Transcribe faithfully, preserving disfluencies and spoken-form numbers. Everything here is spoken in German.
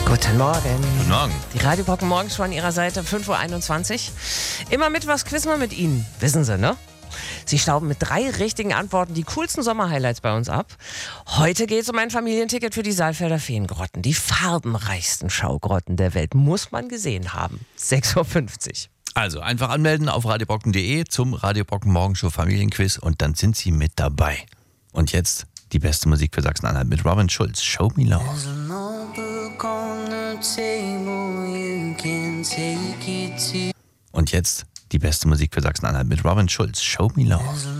Guten Morgen. Guten Morgen. Die Radio Brocken Morgenshow an Ihrer Seite, fünf Uhr einundzwanzig. Immer mittwochs quizzen wir mit Ihnen. Wissen Sie, ne? Sie stauben mit drei richtigen Antworten die coolsten Sommerhighlights bei uns ab. Heute geht es um ein Familienticket für die Saalfelder Feengrotten. Die farbenreichsten Schaugrotten der Welt muss man gesehen haben. sechs Uhr fünfzig. Also einfach anmelden auf radiobrocken punkt de zum Radio Brocken Morgenshow Familienquiz und dann sind Sie mit dabei. Und jetzt die beste Musik für Sachsen-Anhalt mit Robin Schulz. Show Me Love. Und jetzt die beste Musik für Sachsen-Anhalt mit Robin Schulz. Show Me Love.